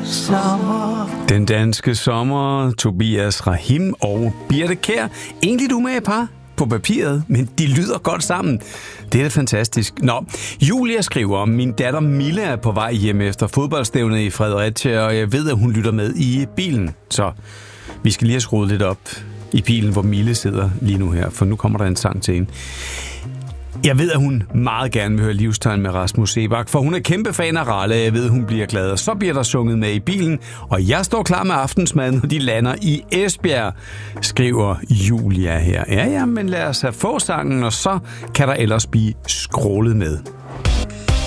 sommer. Den danske sommer, Tobias Rahim og Birthe Kjær. Egentlig umage par på papiret, men de lyder godt sammen. Det er da fantastisk. Nå, Julia skriver, min datter Mille er på vej hjem efter fodboldstævnet i Fredericia, og jeg ved, at hun lytter med i bilen. Så vi skal lige have skruet lidt op i bilen, hvor Mille sidder lige nu her, for nu kommer der en sang til hende. Jeg ved, at hun meget gerne vil høre Livstegn med Rasmus Seebach, for hun er kæmpe fan af Ralle. Jeg ved, at hun bliver glad, og så bliver der sunget med i bilen. Og jeg står klar med aftensmad, når de lander i Esbjerg, skriver Julia her. Ja, men lad os have få sangen, og så kan der ellers blive scrollet med.